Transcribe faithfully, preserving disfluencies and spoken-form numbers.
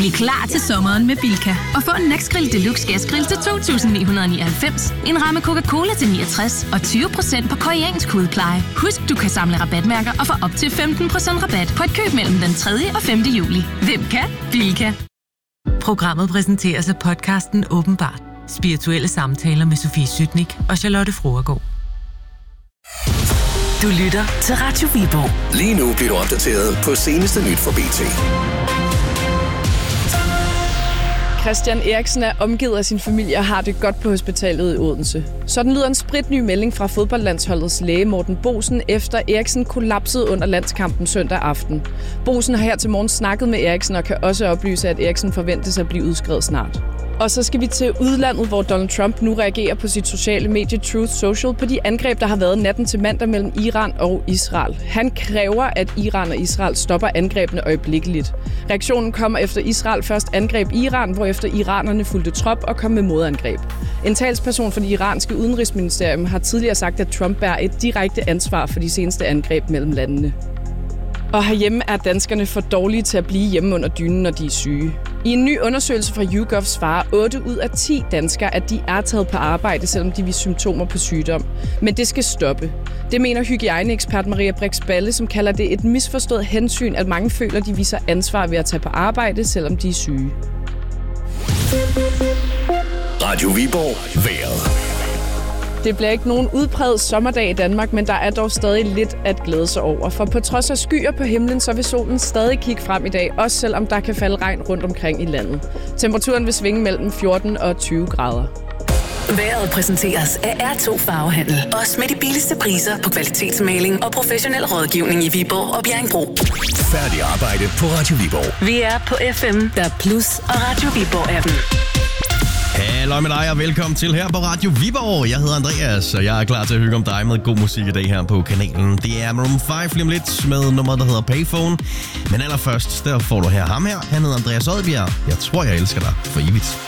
Bliv klar til sommeren med Bilka. Og få en Nextgrill Deluxe Gasgrill til to tusind ni hundrede nioghalvfems, en ramme Coca-Cola til niogtres og tyve procent på koreansk hudpleje. Husk, du kan samle rabatmærker og få op til femten procent rabat på et køb mellem den tredje og femte juli. Hvem kan? Bilka. Programmet præsenteres af podcasten Åbenbart. Spirituelle samtaler med Sofie Sytnik og Charlotte Fruergaard. Du lytter til Radio Viborg. Lige nu bliver du opdateret på seneste nyt fra B T. Christian Eriksen er omgivet af sin familie og har det godt på hospitalet i Odense. Sådan lyder en spritny melding fra fodboldlandsholdets læge Morten Boesen, efter Eriksen kollapsede under landskampen søndag aften. Boesen har her til morgen snakket med Eriksen og kan også oplyse, at Eriksen forventes at blive udskrevet snart. Og så skal vi til udlandet, hvor Donald Trump nu reagerer på sit sociale medie Truth Social på de angreb, der har været natten til mandag mellem Iran og Israel. Han kræver, at Iran og Israel stopper angrebene øjeblikkeligt. Reaktionen kommer efter Israel først angreb Iran, hvorefter iranerne fulgte trop og kom med modangreb. En talsperson for det iranske udenrigsministerium har tidligere sagt, at Trump bærer et direkte ansvar for de seneste angreb mellem landene. Og herhjemme er danskerne for dårlige til at blive hjemme under dynen, når de er syge. I en ny undersøgelse fra YouGov svarer otte ud af ti danskere, at de er taget på arbejde, selvom de viser symptomer på sygdom. Men det skal stoppe. Det mener hygiejneekspert Maria Brix Balle, som kalder det et misforstået hensyn, at mange føler, de viser ansvar ved at tage på arbejde, selvom de er syge. Radio Viborg. Vejret. Det bliver ikke nogen udpræget sommerdag i Danmark, men der er dog stadig lidt at glæde sig over. For på trods af skyer på himlen, så vil solen stadig kigge frem i dag, også selvom der kan falde regn rundt omkring i landet. Temperaturen vil svinge mellem fjorten og tyve grader. Vejret præsenteres af R to Farvehandel. Også med de billigste priser på kvalitetsmaling og professionel rådgivning i Viborg og Bjerringbro. Færdig arbejde på Radio Viborg. Vi er på F M, der Plus og Radio Viborg-appen. Hallo med dig og velkommen til her på Radio Viborg. Jeg hedder Andreas, og jeg er klar til at hygge om dig med god musik i dag her på kanalen. Det er Maroon fem lige om lidt med nummeret, der hedder Payphone. Men allerførst, der får du her ham her. Han hedder Andreas Odbjerg. Jeg tror, jeg elsker dig for evigt.